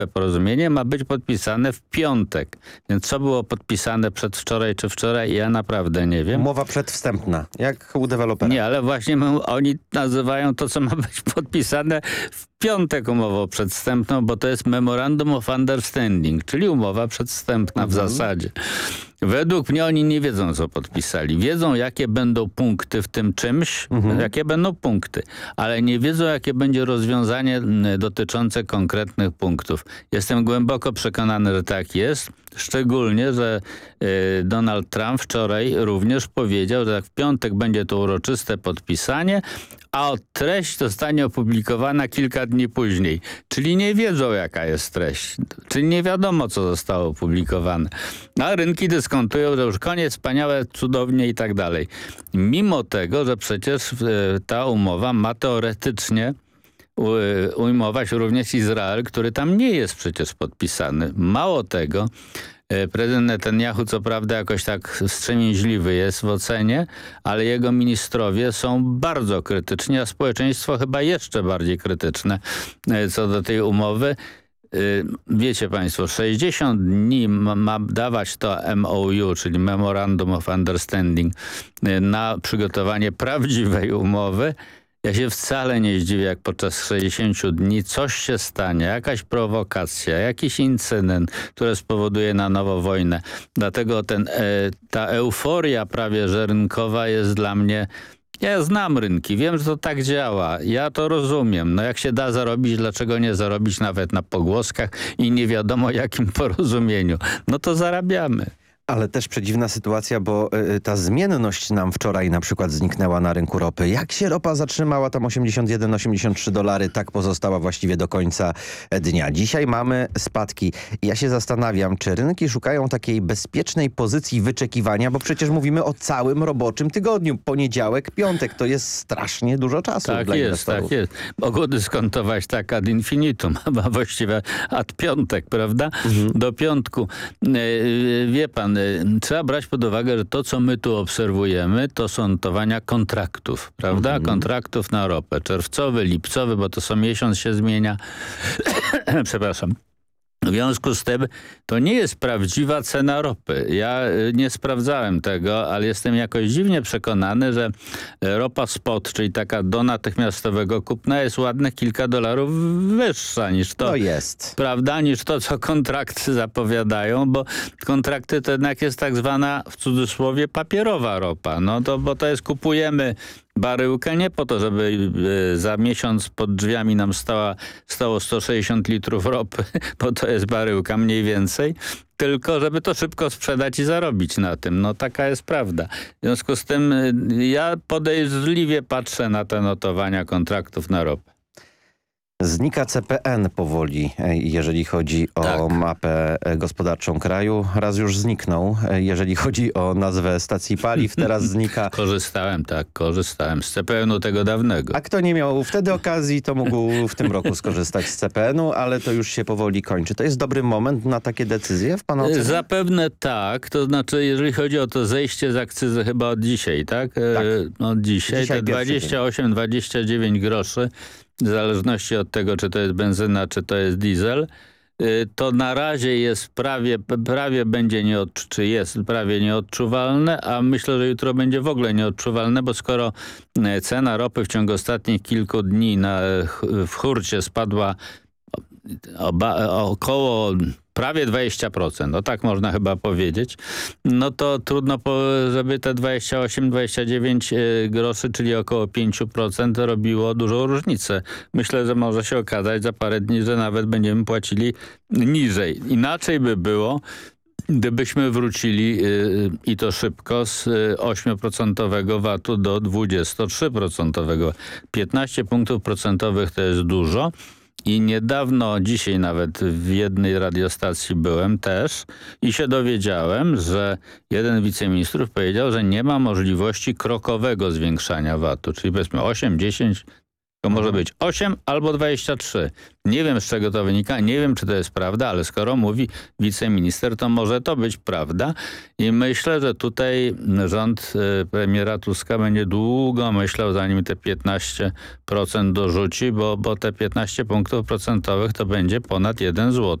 porozumienie ma być podpisane w piątek. Więc co było podpisane przedwczoraj czy wczoraj, ja naprawdę nie wiem. Umowa przedwstępna, jak u dewelopera. Nie, ale właśnie oni nazywają to, co ma być podpisane w piątek umową przedwstępną, bo to jest Memorandum of Understanding, czyli umowa przedwstępna w zasadzie. Według mnie oni nie wiedzą, co podpisali. Wiedzą, jakie będą punkty w tym czymś, jakie będą punkty, ale nie wiedzą, jakie będzie rozwiązanie dotyczące konkretnych punktów. Jestem głęboko przekonany, że tak jest. Szczególnie, że Donald Trump wczoraj również powiedział, że w piątek będzie to uroczyste podpisanie, a treść zostanie opublikowana kilka dni później. Czyli nie wiedzą, jaka jest treść. Czyli nie wiadomo, co zostało opublikowane. A rynki dyskontują, że już koniec, wspaniałe, cudownie i tak dalej. Mimo tego, że przecież ta umowa ma teoretycznie ujmować również Izrael, który tam nie jest przecież podpisany. Mało tego, prezydent Netanyahu co prawda jakoś tak wstrzemięźliwy jest w ocenie, ale jego ministrowie są bardzo krytyczni, a społeczeństwo chyba jeszcze bardziej krytyczne co do tej umowy. Wiecie państwo, 60 dni ma dawać to MOU, czyli Memorandum of Understanding, na przygotowanie prawdziwej umowy. Ja się wcale nie zdziwię, jak podczas 60 dni coś się stanie, jakaś prowokacja, jakiś incydent, który spowoduje na nowo wojnę. Dlatego ta euforia prawie że rynkowa jest dla mnie... Ja znam rynki, wiem, że to tak działa. Ja to rozumiem. No jak się da zarobić, dlaczego nie zarobić nawet na pogłoskach i nie wiadomo jakim porozumieniu? No to zarabiamy. Ale też przedziwna sytuacja, bo ta zmienność nam wczoraj na przykład zniknęła na rynku ropy. Jak się ropa zatrzymała, tam $81-83, tak pozostała właściwie do końca dnia. Dzisiaj mamy spadki. Ja się zastanawiam, czy rynki szukają takiej bezpiecznej pozycji wyczekiwania, bo przecież mówimy o całym roboczym tygodniu. Poniedziałek, piątek, to jest strasznie dużo czasu dla inwestorów. Tak jest. Mogą dyskontować tak ad infinitum, a właściwie ad piątek, prawda? Do piątku. Wie pan, trzeba brać pod uwagę, że to, co my tu obserwujemy, to są notowania kontraktów, prawda? Kontraktów na ropę. Czerwcowy, lipcowy, bo to co miesiąc się zmienia. Przepraszam. W związku z tym to nie jest prawdziwa cena ropy. Ja nie sprawdzałem tego, ale jestem jakoś dziwnie przekonany, że ropa spot, czyli taka do natychmiastowego kupna, jest ładnych kilka dolarów wyższa niż to. To jest. Prawda? Niż to, co kontrakty zapowiadają, bo kontrakty to jednak jest tak zwana, w cudzysłowie, papierowa ropa. No to, bo to jest, kupujemy baryłkę nie po to, żeby za miesiąc pod drzwiami nam stało 160 litrów ropy, bo to jest baryłka mniej więcej, tylko żeby to szybko sprzedać i zarobić na tym. No taka jest prawda. W związku z tym ja podejrzliwie patrzę na te notowania kontraktów na ropę. Znika CPN powoli, jeżeli chodzi o mapę gospodarczą kraju. Raz już zniknął, jeżeli chodzi o nazwę stacji paliw, teraz znika. Korzystałem z CPN-u tego dawnego. A kto nie miał wtedy okazji, to mógł w tym roku skorzystać z CPN-u, ale to już się powoli kończy. To jest dobry moment na takie decyzje w pana ocenie? Zapewne tak. To znaczy, jeżeli chodzi o to zejście z akcyzy chyba od dzisiaj, tak? Tak. Od dzisiaj te 28-29 groszy. W zależności od tego, czy to jest benzyna, czy to jest diesel, to na razie jest prawie będzie prawie nieodczuwalne, a myślę, że jutro będzie w ogóle nieodczuwalne, bo skoro cena ropy w ciągu ostatnich kilku dni w hurcie spadła około prawie 20%, no tak można chyba powiedzieć, no to trudno, żeby te 28-29 groszy, czyli około 5% robiło dużą różnicę. Myślę, że może się okazać za parę dni, że nawet będziemy płacili niżej. Inaczej by było, gdybyśmy wrócili i to szybko z 8% VAT-u do 23%. 15 punktów procentowych to jest dużo. I niedawno, dzisiaj nawet w jednej radiostacji byłem też i się dowiedziałem, że jeden wiceministrów powiedział, że nie ma możliwości krokowego zwiększania VAT-u, czyli powiedzmy 8, 10, To może być 8 albo 23. Nie wiem, z czego to wynika, nie wiem, czy to jest prawda, ale skoro mówi wiceminister, to może to być prawda. I myślę, że tutaj rząd premiera Tuska będzie długo myślał, zanim te 15% dorzuci, bo te 15 punktów procentowych to będzie ponad 1 zł.